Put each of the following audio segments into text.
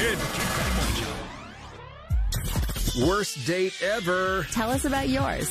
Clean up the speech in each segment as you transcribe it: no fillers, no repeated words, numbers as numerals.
in the Big Party Morning Show. Worst date ever. Tell us about yours.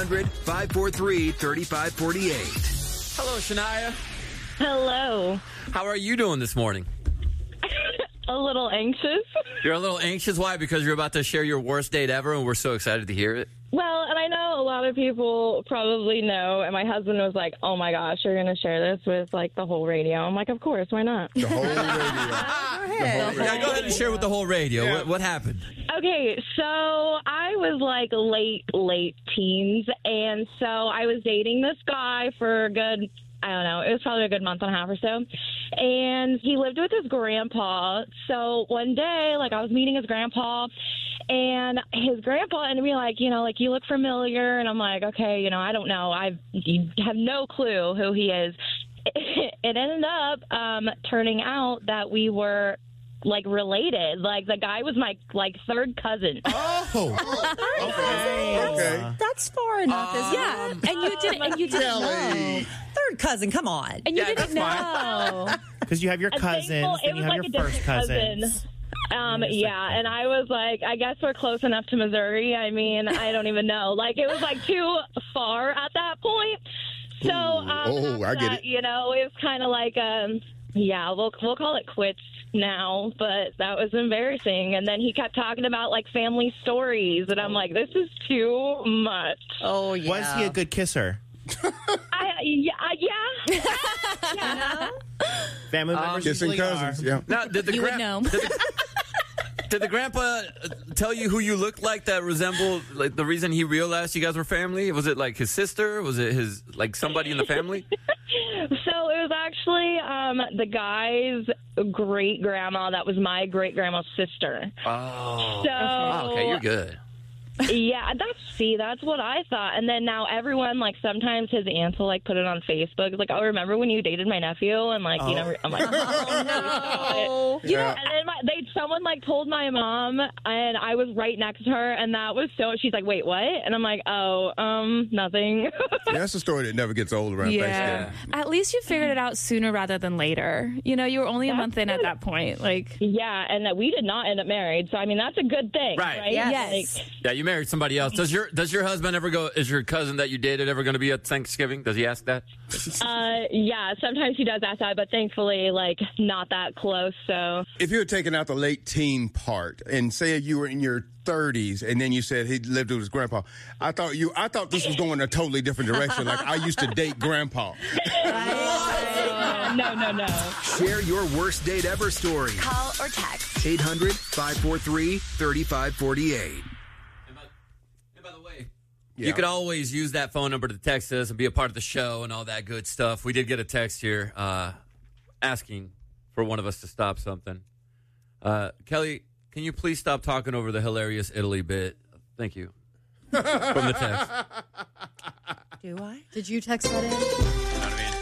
800-543-3548. Hello, Shania. Hello. How are you doing this morning? A little anxious. You're a little anxious. Why? Because you're about to share your worst date ever, and we're so excited to hear it. Well, and I know a lot of people probably know, and my husband was like, oh my gosh, you're going to share this with, like, the whole radio. I'm like, of course, why not? The whole radio. Yeah, go ahead and share with the whole radio. Yeah. What happened? Okay, so I was, like, late teens, and so I was dating this guy for a good, I don't know, it was probably a good month and a half or so. And he lived with his grandpa. So one day, like, I was meeting his grandpa, and his grandpa ended me like, you know, like, you look familiar. And I'm like, okay, you know, I don't know. I have no clue who he is. It ended up turning out that we were, like, related. Like, the guy was my, like, third cousin. Okay. That's far enough, isn't Yeah, it? and you didn't know. Third cousin, come on. And you didn't know. Because you have your cousins, It and was you have like your a first different cousins. Yeah, and I was like, I guess we're close enough to Missouri. I mean, I don't even know. Like, it was like too far at that point. So, I get it. You know, it was kind of like, yeah, we'll call it quits now, but that was embarrassing. And then he kept talking about, like, family stories, and I'm like, this is too much. Oh, yeah. Was he a good kisser? Yeah. Family members Kissing usually cousins, are. yeah. Now, did the You would know. Did the grandpa tell you who you looked like that resembled, like, the reason he realized you guys were family? Was it, like, his sister? Was it his, like, somebody in the family? So it was actually the guy's great grandma. That was my great grandma's sister. Oh. So Okay, you're good. Yeah, that's what I thought. And then now everyone, like, sometimes his aunts will, like, put it on Facebook. It's like, oh, remember when you dated my nephew? And, like, you never, I'm like, oh, no. You know, And then someone, like, told my mom, and I was right next to her, and that was so, she's like, wait, what? And I'm like, oh, nothing. Yeah, that's a story that never gets old around Thanksgiving. At least you figured it out sooner rather than later. You know, you were only a month in at that point. Like, Yeah, and that we did not end up married. So, I mean, that's a good thing. Right. Right? Yes. Like, Yeah, you married somebody else. Does your husband ever go, is your cousin that you dated ever going to be at Thanksgiving? Does he ask that? yeah, sometimes he does ask that, but thankfully, like, not that close, so. If you were taking out the late teen part and say you were in your 30s and then you said he lived with his grandpa, I thought this was going a totally different direction. Like, I used to date grandpa. No. Share your worst date ever story. call or text. 800-543-3548. And by the way, Yeah. you could always use that phone number to text us and be a part of the show and all that good stuff. We did get a text here asking for one of us to stop something. Kelly, can you please stop talking over the hilarious Italy bit? Thank you. From the text. do I? Did you text that in? You know what I mean?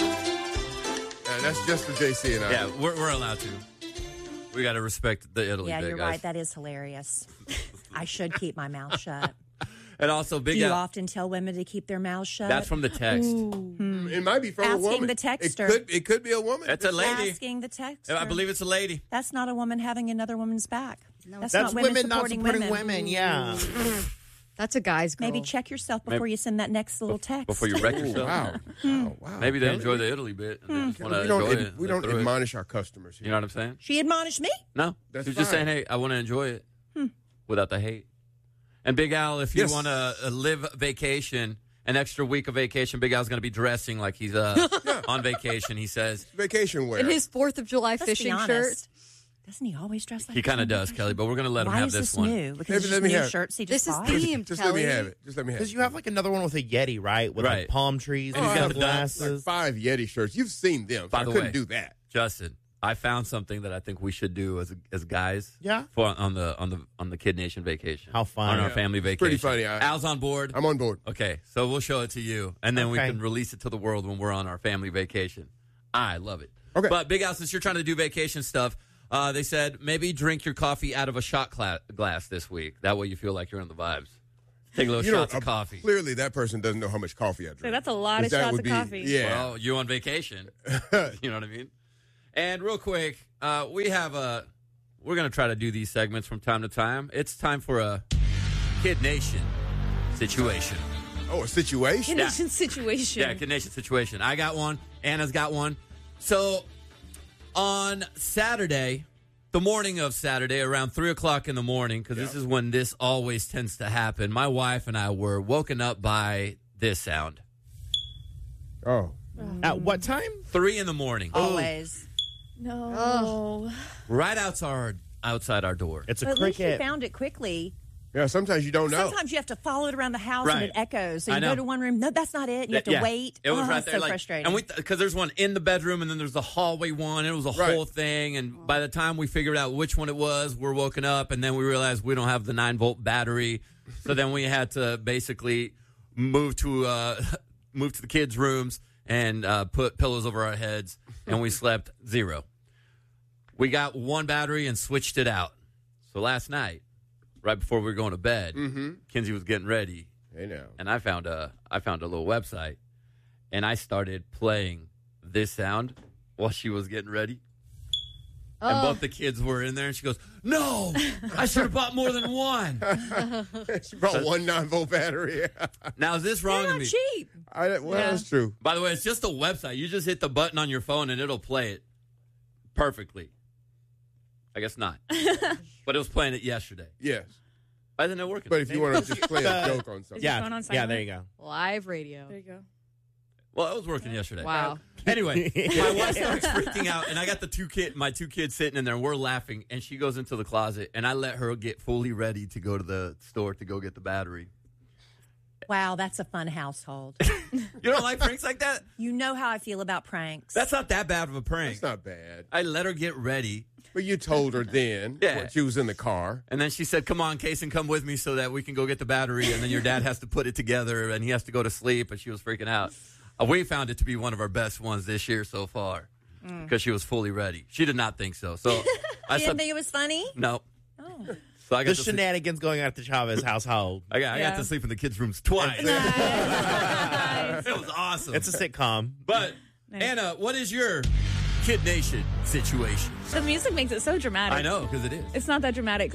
That's just for JC and I. Yeah, we're allowed to. We got to respect the Italy Yeah, bit, you're guys. right. That is hilarious. I should keep my mouth shut. And also, Big Do you Al. often tell women to keep their mouths shut? That's from the text. It might be from a Asking woman. the texter. It could be a woman. That's a lady. Asking the texter. I believe it's a lady. That's not a woman having another woman's back. No, That's not women not supporting supporting women. Yeah. That's a guy's girl. Maybe check yourself before you send that next little text. Before you wreck Oh, yourself. wow. Oh, wow. Maybe they enjoy the Italy bit. And they just want to We don't, enjoy it. we don't Throw it. admonish our customers here. You know what I'm saying? She admonished me. No. That's She was just fine. saying, hey, I want to enjoy it without the hate. And Big Al, if you Yes. want to live vacation, an extra week of vacation, Big Al's going to be dressing like he's on vacation, he says. Vacation wear. in his 4th of July Let's fishing be shirt. honest. Doesn't he always dress like He kind of this on does, vacation? Kelly, but we're going to let him Why have is this this one. new? Because Maybe it's let just me new have it. shirts he This just is bought. themed, Just Kelly. let me have it. Just let me have it. Because you have like another one with a Yeti, right? With Right. like palm trees And and he's got the like glasses. 5 Yeti shirts. You've seen them. So By I the couldn't way, do that. Justin, I found something that I think we should do as guys. Yeah. For on the Kid Nation vacation. How fun. On our Yeah. family It's vacation. pretty funny. Al's on board. I'm on board. Okay, so we'll show it to you, and then we Okay. can release it to the world when we're on our family vacation. I love it. Okay. But Big Al, since you're trying to do vacation stuff, they said maybe drink your coffee out of a shot glass this week. That way you feel like you're in the vibes. Take a little shots of coffee. Clearly, that person doesn't know how much coffee I drink. that's a lot of That shots would of be- coffee. Yeah. Well, you're on vacation. You know what I mean? And real quick, we have we're going to try to do these segments from time to time. It's time for a Kid Nation situation. Oh, a situation. Nation situation. Yeah, Kid Nation situation. I got one. Anna's got one. So on Saturday, the morning of Saturday, around 3 o'clock in the morning, because this is when this always tends to happen, my wife and I were woken up by this sound. Oh. At what time? 3 in the morning. Always. No. Right outside our door. It's a But at least you cricket. found it quickly. Yeah, sometimes you don't know. Sometimes you have to follow it around the house Right. and it echoes. So I you know. go to one room. No, that's not it. You have to Yeah. wait. It was right it's there, so frustrating. And because there's one in the bedroom, and then there's the hallway one. It was a Right. whole thing. And by the time we figured out which one it was, we're woken up, and then we realized we don't have the 9-volt battery. So then we had to basically move to the kids' rooms and put pillows over our heads, and we slept 0. We got one battery and switched it out. So last night, right before we were going to bed, Kinsey was getting ready, Hey now. and I found a little website, and I started playing this sound while she was getting ready. And both the kids were in there, and she goes, "No, I should have bought more than one." She brought one 9-volt battery. Now, is this wrong They're of not me? cheap. That's true. By the way, it's just a website. You just hit the button on your phone, and it'll play it perfectly. I guess not. But it was playing it yesterday. Yes. Why isn't it working? But if you want to just play a joke on something. your phone on Yeah, silent? there you go. Live radio. There you go. Well, it was working yesterday. Wow. Anyway, my wife starts freaking out, and I got my two kids sitting in there, and we're laughing, and she goes into the closet, and I let her get fully ready to go to the store to go get the battery. Wow, that's a fun household. You don't like pranks like that? You know how I feel about pranks. That's not that bad of a prank. It's not bad. I let her get ready, But you told her then Yeah. when she was in the car. and then she said, "Come on, Case, and come with me so that we can go get the battery, and then your dad has to put it together, and he has to go to sleep," and she was freaking out. We found it to be one of our best ones this year so far because she was fully ready. She did not think so. So I You said, didn't think it was funny? no. Oh. So I got The to sleep. shenanigans going on at the Chavez household. I got Yeah. to sleep in the kids' rooms twice. Nice. It was awesome. It's a sitcom. But Anna, what is your Kid Nation situation? The music makes it so dramatic. I know, because it is. It's not that dramatic.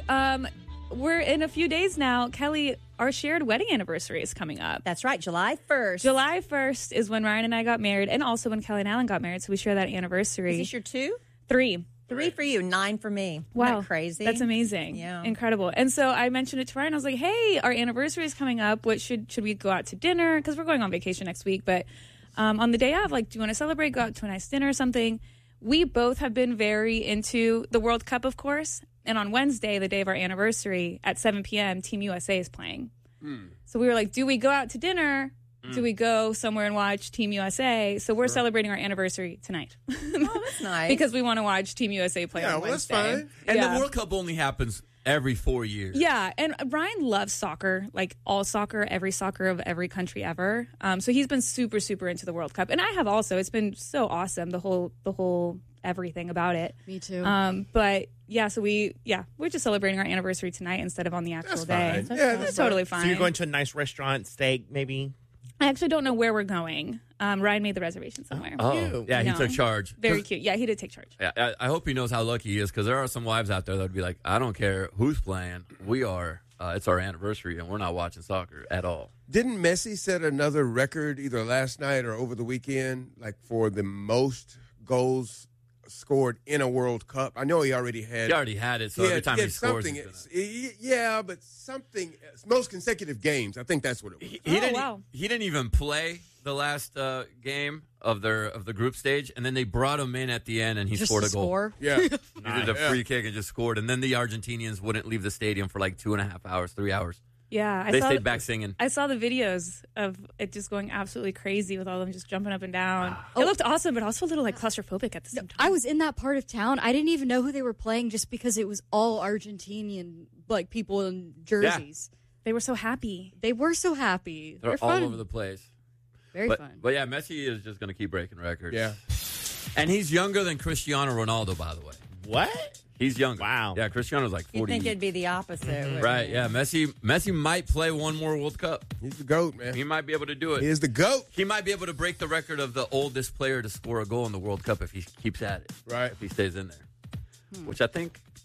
We're in a few days now. Kelly, our shared wedding anniversary is coming up. That's right, July 1st. July 1st is when Ryan and I got married, and also when Kelly and Alan got married, so we share that anniversary. Is this your 2? 3. 3 for you, 9 for me. Isn't Wow. that crazy? That's amazing. Yeah. Incredible. And so I mentioned it to Ryan. I was like, hey, our anniversary is coming up. What should we go out to dinner? Because we're going on vacation next week. But on the day of, like, do you want to celebrate, go out to a nice dinner or something? We both have been very into the World Cup, of course. And on Wednesday, the day of our anniversary, at 7 p.m., Team USA is playing. So we were like, do we go out to dinner? Do we go somewhere and watch Team USA? So we're celebrating our anniversary tonight. Oh, that's nice. Because we want to watch Team USA play Yeah, on well, that's Wednesday. fine. And Yeah. the World Cup only happens every 4 years. Yeah, and Ryan loves soccer, like all soccer, every soccer of every country ever. So he's been super, super into the World Cup, and I have also. It's been so awesome, the whole everything about it. Me too. But yeah, so we're just celebrating our anniversary tonight instead of on the actual That's day. fine. Yeah, It's totally fine. So you're going to a nice restaurant, steak, maybe? I actually don't know where we're going. Ryan made the reservation somewhere. Oh, Cute. yeah, he No. took charge. Very 'Cause- cute. Yeah, he did take charge. Yeah, I hope he knows how lucky he is, because there are some wives out there that would be like, I don't care who's playing. We are. It's our anniversary, and we're not watching soccer at all. Didn't Messi set another record either last night or over the weekend, like for the most goals scored in a World Cup? I know he already had. He already had it, so he every had- time he he had scores, something. he's gonna- Yeah, but something most consecutive games. I think that's what it was. He Oh, didn't. wow. He didn't even play the last game of the group stage, and then they brought him in at the end, and he Just scored to a goal. score. Yeah, He did a free kick and just scored, and then the Argentinians wouldn't leave the stadium for like 2.5 hours, 3 hours. Yeah, They stayed back singing. I saw the videos of it just going absolutely crazy with all of them just jumping up and down. It looked awesome, but also a little like claustrophobic at the same time. I was in that part of town. I didn't even know who they were playing just because it was all Argentinian like people in jerseys. They were so happy. They were so happy. They're all fun. over the place. Very But, fun. but yeah, Messi is just going to keep breaking records. yeah. And he's younger than Cristiano Ronaldo, by the way. What? He's younger. Wow. Yeah, Cristiano's like 40. You'd think it'd be the opposite. wouldn't Right, you? yeah. Messi might play one more World Cup. He's the GOAT, man. He might be able to do it. He is the GOAT. He might be able to break the record of the oldest player to score a goal in the World Cup if he keeps at it. Right. If he stays in there. Which I think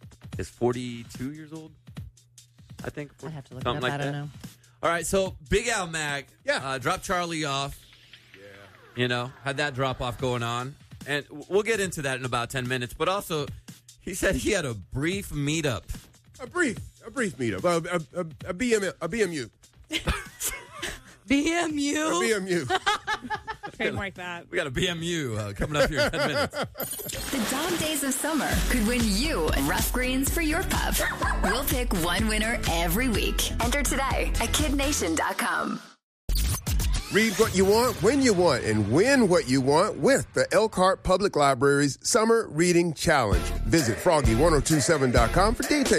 is 42 years old, I think. I have to look Something it up. like I don't that. know. All right, so Big Al Mac dropped Charlie off. Yeah. You know, had that drop-off going on. And we'll get into that in about 10 minutes. But also, he said he had a brief meetup. A brief meetup. A BMU. BMU. A BMU. Trademark that. We got a BMU coming up here in 10 minutes. The dog days of summer could win you rough greens for your pup. We'll pick one winner every week. Enter today at KidNation.com. Read what you want, when you want, and win what you want with the Elkhart Public Library's Summer Reading Challenge. Visit Froggy1027.com for details.